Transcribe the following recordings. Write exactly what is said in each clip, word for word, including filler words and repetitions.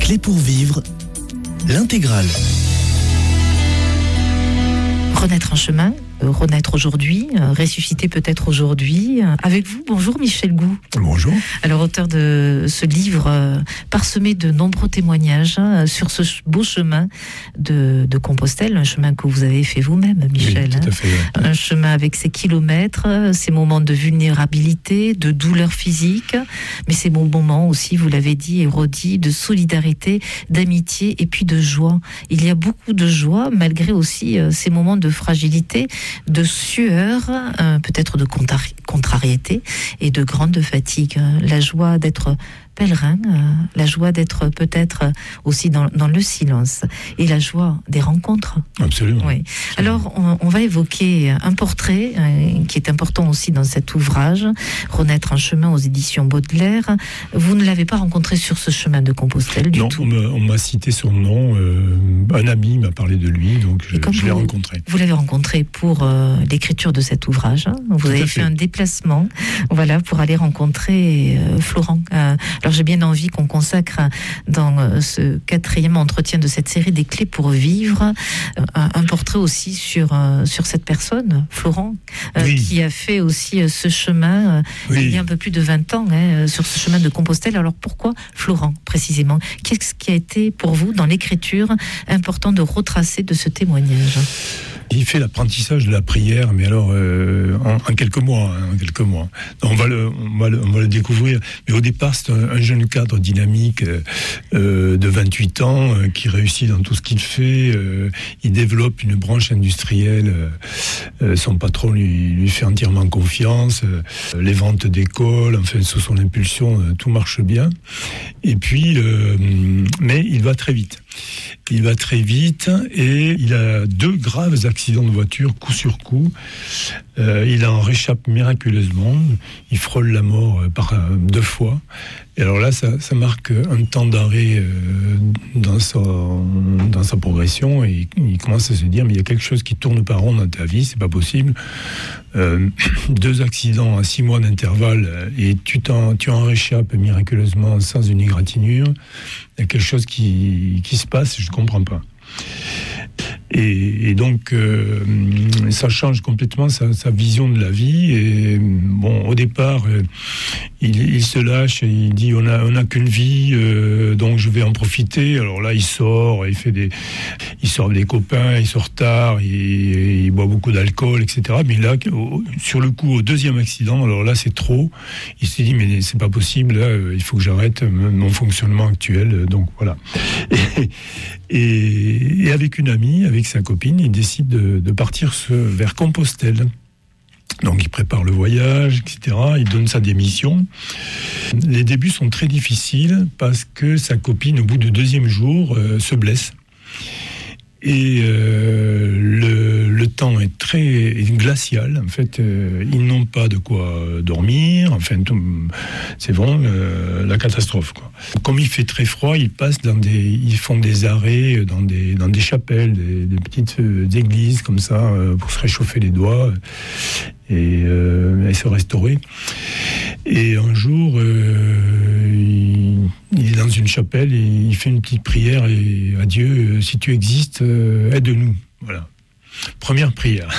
Clés pour vivre, l'intégrale. Renaître en chemin, euh, renaître aujourd'hui, euh, ressusciter peut-être aujourd'hui. Euh, avec vous, bonjour Michel Gou. Bonjour. Alors, auteur de ce livre euh, parsemé de nombreux témoignages euh, sur ce beau chemin de, de Compostelle, un chemin que vous avez fait vous-même, Michel. Oui, tout à fait, hein. Un chemin avec ses kilomètres, euh, ses moments de vulnérabilité, de douleur physique, mais ces bons moments aussi, vous l'avez dit et redit, de solidarité, d'amitié et puis de joie. Il y a beaucoup de joie, malgré aussi euh, ces moments de fragilité, de sueur, euh, peut-être de contrari- contrariété et de grande fatigue. La joie d'être pèlerin, euh, la joie d'être peut-être aussi dans, dans le silence et la joie des rencontres. Absolument. Oui. Alors, on, on va évoquer un portrait euh, qui est important aussi dans cet ouvrage, Renaître en chemin aux éditions Baudelaire. Vous ne l'avez pas rencontré sur ce chemin de Compostelle du non, tout. on m'a, on m'a cité son nom, euh, un ami m'a parlé de lui, donc je, je l'ai vous, rencontré. Vous l'avez rencontré pour euh, l'écriture de cet ouvrage. Hein. Vous Tout avez à fait fait. un déplacement, voilà, pour aller rencontrer euh, Florent. Euh, alors j'ai bien envie qu'on consacre dans euh, ce quatrième entretien de cette série des clés pour vivre euh, un, un portrait aussi sur euh, sur cette personne, Florent, euh, Oui. qui a fait aussi euh, ce chemin euh, Oui. il y a un peu plus de vingt ans, hein, sur ce chemin de Compostelle. Alors pourquoi Florent précisément? Qu'est-ce qui a été pour vous dans l'écriture important de retracer de ce témoignage? Il fait l'apprentissage de la prière, mais alors euh, en, en quelques mois, hein, en quelques mois. On va le, on va le, on va le découvrir. Mais au départ, c'est un, un jeune cadre dynamique euh, de vingt-huit ans euh, qui réussit dans tout ce qu'il fait. Euh, il développe une branche industrielle. Euh, son patron lui, lui fait entièrement confiance. Euh, les ventes d'école, enfin sous son impulsion, euh, tout marche bien. Et puis, euh, mais il va très vite. Il va très vite et il a deux graves accidents de voiture, coup sur coup. Euh, il en réchappe miraculeusement. Il frôle la mort par euh, deux fois. Et alors là, ça, ça marque un temps d'arrêt euh, dans, sa, dans sa progression. Et il, il commence à se dire, mais il y a quelque chose qui tourne pas rond dans ta vie, c'est pas possible. Euh, deux accidents à six mois d'intervalle et tu, t'en, tu en réchappes miraculeusement sans une égratignure. Il y a quelque chose qui, qui se passe, je ne comprends pas. Et, et donc, euh, ça change complètement sa, sa vision de la vie. Et bon, au départ, euh, il, il se lâche et il dit on a, on a qu'une vie, euh, donc je vais en profiter. Alors là, il sort, il fait des, il sort avec des copains, il sort tard, il, il boit beaucoup d'alcool, et cetera. Mais là, au, sur le coup, au deuxième accident, alors là, c'est trop. Il s'est dit mais c'est pas possible. Là, il faut que j'arrête mon fonctionnement actuel. Donc voilà. Et, et, et avec une amie, avec sa copine, il décide de, de partir se, vers Compostelle. Donc il prépare le voyage, et cetera. Il donne sa démission. Les débuts sont très difficiles parce que sa copine, au bout du deuxième jour, euh, se blesse. Et euh, le, le temps est très est glacial. En fait, euh, ils n'ont pas de quoi dormir. Enfin, tout, c'est vraiment euh, la catastrophe, quoi. Comme il fait très froid, ils passent dans des, ils font des arrêts dans des dans des chapelles, des, des petites euh, églises comme ça euh, pour se réchauffer les doigts et, euh, et se restaurer. Et un jour, euh, il, il est dans une chapelle et il fait une petite prière et à Dieu, euh, si tu existes, euh, aide-nous. Voilà. Première prière.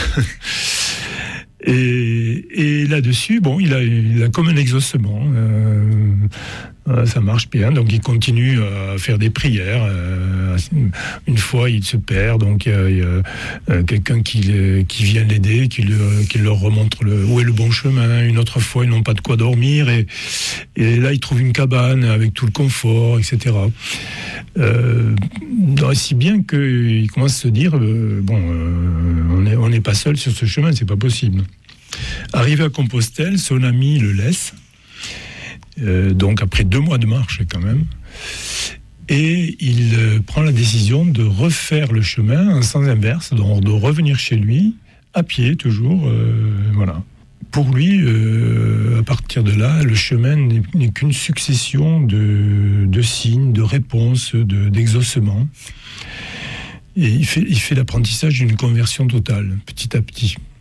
et, et là-dessus, bon, il a, il a comme un exaucement. Euh, ça marche bien, donc il continue à faire des prières. Une fois, il se perd, donc il y a, il y a quelqu'un qui, qui vient l'aider, qui, le, qui leur remontre le, où est le bon chemin. Une autre fois, ils n'ont pas de quoi dormir, et, et là, ils trouvent une cabane avec tout le confort, et cetera. Euh, si bien qu'il commence à se dire, euh, bon, euh, on n'est on n'est pas seul sur ce chemin, c'est pas possible. Arrivé à Compostelle, son ami le laisse. Euh, donc après deux mois de marche quand même, et il euh, prend la décision de refaire le chemin en sens inverse, donc de revenir chez lui à pied toujours, euh, voilà. Pour lui, euh, à partir de là, le chemin n'est, n'est qu'une succession de, de signes, de réponses, de, d'exaucements. Et il fait, il fait l'apprentissage d'une conversion totale, petit à petit.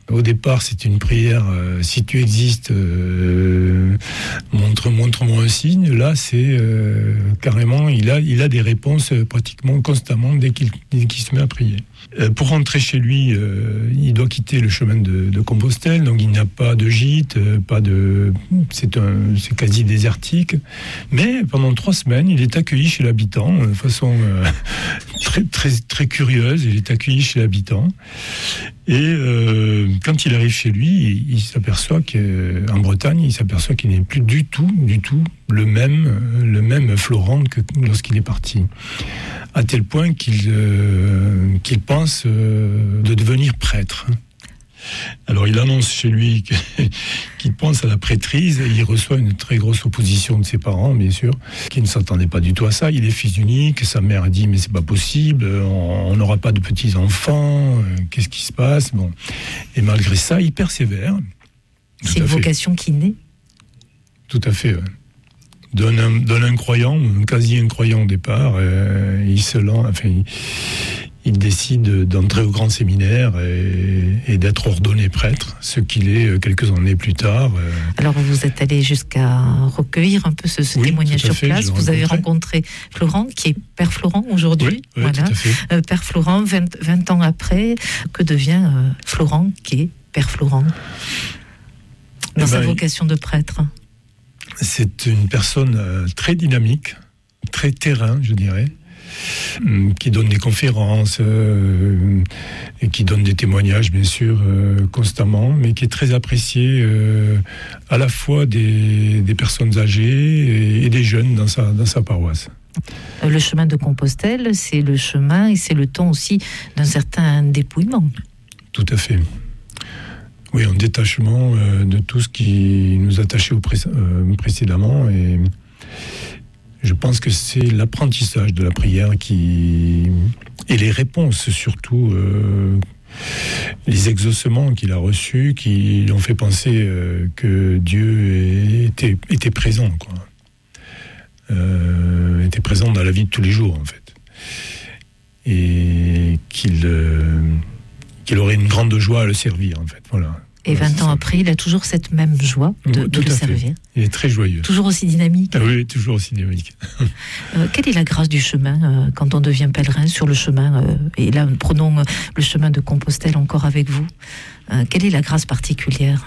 Au départ, c'est une prière, euh, si tu existes, euh, montre, montre-moi un signe. Là, c'est euh, carrément, il a, il a des réponses euh, pratiquement constamment dès qu'il, dès qu'il se met à prier. Euh, pour rentrer chez lui, euh, il doit quitter le chemin de, de Compostelle, donc il n'y a pas de gîte, euh, pas de, c'est, un, c'est quasi désertique. Mais pendant trois semaines, il est accueilli chez l'habitant de façon euh, très, très, très curieuse. Il est accueilli chez l'habitant. Et euh, quand il arrive chez lui, il, il s'aperçoit qu'en Bretagne, il s'aperçoit qu'il n'est plus du tout, du tout le même, le même Florent que lorsqu'il est parti. À tel point qu'il, euh, qu'il pense euh, de devenir prêtre. Alors il annonce chez lui qu'il pense à la prêtrise et il reçoit une très grosse opposition de ses parents, bien sûr, qui ne s'attendaient pas du tout à ça. Il est fils unique, sa mère a dit mais c'est pas possible, on n'aura pas de petits-enfants, qu'est-ce qui se passe? Bon. Et malgré ça, il persévère. C'est une vocation qui naît. Tout à fait, ouais. D'un, d'un incroyant, un quasi-incroyant au départ, euh, il se lance, enfin, il, il décide d'entrer au grand séminaire et, et d'être ordonné prêtre, ce qu'il est quelques années plus tard. Euh. Alors vous êtes allé jusqu'à recueillir un peu ce, ce oui, témoignage sur fait, place. Vous rencontré. avez rencontré Florent, qui est Père Florent aujourd'hui. Oui, oui, voilà. tout à fait. Euh, Père Florent, vingt, vingt ans après, que devient euh, Florent, qui est Père Florent, dans eh sa ben, vocation de prêtre? C'est une personne euh, très dynamique, très terrain, je dirais, euh, qui donne des conférences euh, et qui donne des témoignages, bien sûr, euh, constamment, mais qui est très apprécié euh, à la fois des, des personnes âgées et, et des jeunes dans sa, dans sa paroisse. Le chemin de Compostelle, c'est le chemin et c'est le temps aussi d'un certain dépouillement. Tout à fait. Oui, un détachement euh, de tout ce qui nous attachait au pré- euh, précédemment. Et je pense que c'est l'apprentissage de la prière qui et les réponses surtout, euh, les exaucements qu'il a reçus, qui l'ont fait penser euh, que Dieu était, était présent, quoi. Euh, était présent dans la vie de tous les jours, en fait. Et qu'il... Euh, qu'il aurait une grande joie à le servir, en fait. Voilà. Et voilà, vingt ans après, il a toujours cette même joie de, de le servir. Il est très joyeux. Toujours aussi dynamique. Ah oui, toujours aussi dynamique. euh, quelle est la grâce du chemin euh, quand on devient pèlerin sur le chemin euh, et là, prenons euh, le chemin de Compostelle encore avec vous. Euh, quelle est la grâce particulière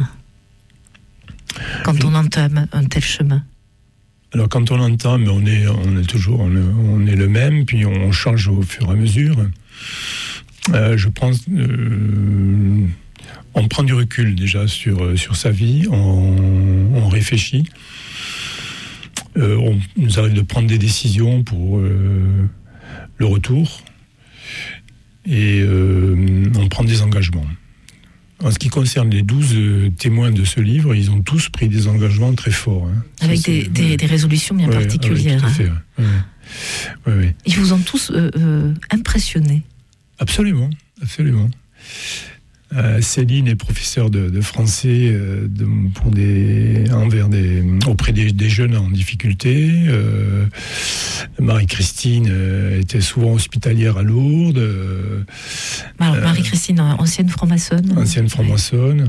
quand Je... on entame un tel chemin? Alors quand on entame, on est, on est toujours on est, on est le même, puis on change au fur et à mesure. Euh, je pense, euh, on prend du recul déjà sur, sur sa vie, on, on réfléchit, euh, on nous arrive de prendre des décisions pour euh, le retour, et euh, on prend des engagements. En ce qui concerne les douze témoins de ce livre, ils ont tous pris des engagements très forts. Hein. Avec Ça, des, des, des résolutions bien ouais, particulières. Ouais, tout à fait, hein. ouais. Ouais, ouais. Ils vous ont tous euh, euh, impressionné. Absolument, absolument. Euh, Céline est professeure de, de français euh, de, pour des, envers des, auprès des, des jeunes en difficulté. Euh, Marie-Christine euh, était souvent hospitalière à Lourdes. Euh, Alors, Marie-Christine, ancienne franc-maçonne. Ancienne franc-maçonne.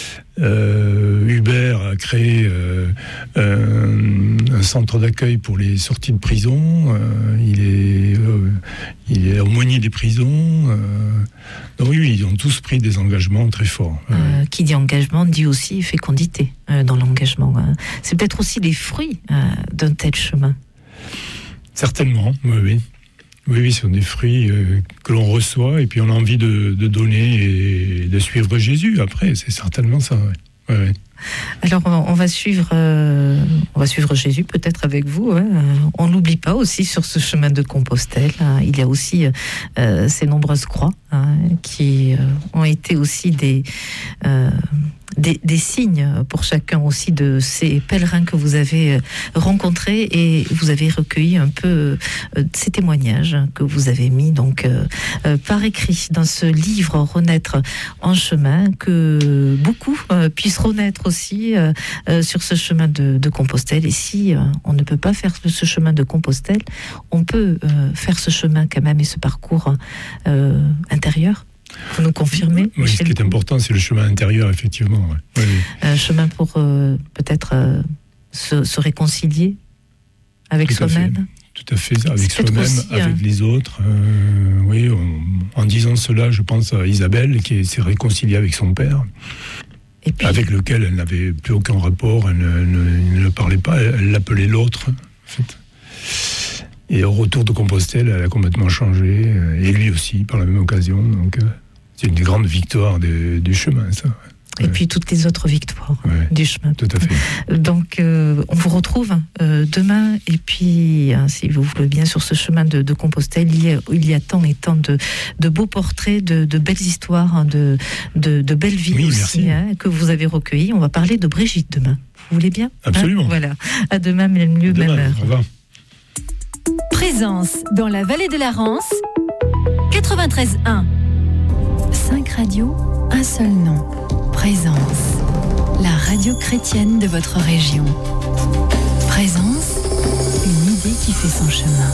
Euh, Hubert a créé euh, un, un centre d'accueil pour les sorties de prison. Euh, il est, euh, il est aumônier des prisons. Euh, donc oui, ils ont tous pris des engagements très forts. Euh, euh, qui dit engagement dit aussi fécondité euh, dans l'engagement. Hein. C'est peut-être aussi les fruits euh, d'un tel chemin. Certainement, oui, oui. Oui, oui, ce sont des fruits euh, que l'on reçoit et puis on a envie de, de donner et de suivre Jésus. Après, c'est certainement ça. Ouais. Ouais, ouais. Alors, on va suivre, euh, on va suivre Jésus peut-être avec vous. Hein. On n'oublie pas aussi sur ce chemin de Compostelle, hein, il y a aussi euh, ces nombreuses croix hein, qui euh, ont été aussi des, euh, des des signes pour chacun aussi de ces pèlerins que vous avez rencontrés et vous avez recueilli un peu euh, ces témoignages que vous avez mis donc euh, euh, par écrit dans ce livre Renaître en chemin, que beaucoup euh, puissent renaître aussi euh, euh, sur ce chemin de, de Compostelle. Et si euh, on ne peut pas faire ce chemin de Compostelle, on peut euh, faire ce chemin quand même et ce parcours euh, intérieur. Vous nous confirmez? Oui, ce qui est important, c'est le chemin intérieur, effectivement. Ouais. Oui, oui. Un chemin pour euh, peut-être euh, se, se réconcilier avec Tout à soi-même. fait. Tout à fait, avec C'est soi-même, aussi, avec hein. les autres. Euh, oui, on- en disant cela, je pense à Isabelle qui s'est réconciliée avec son père, Et puis, avec lequel elle n'avait plus aucun rapport, elle ne, ne- ne parlait pas, elle, elle l'appelait l'autre. En fait. Et au retour de Compostelle, elle a complètement changé, euh, et lui aussi, par la même occasion. Donc, euh, c'est une des grandes victoires de- du chemin, ça. et puis toutes les autres victoires Ouais. du chemin. Tout à fait. Donc, euh, on vous retrouve euh, demain. Et puis, hein, si vous voulez bien, sur ce chemin de, de Compostelle, il y, a, il y a tant et tant de, de beaux portraits, de, de belles histoires, hein, de, de, de belles vies Oui, aussi, merci. hein, que vous avez recueillies. On va parler de Brigitte demain. Vous voulez bien? Absolument. Hein, voilà. À demain, même lieu, Demain, même heure. au revoir. Présence dans la vallée de la Rance, quatre-vingt-treize un. Cinq radios, un seul nom. Présence, la radio chrétienne de votre région. Présence, une idée qui fait son chemin.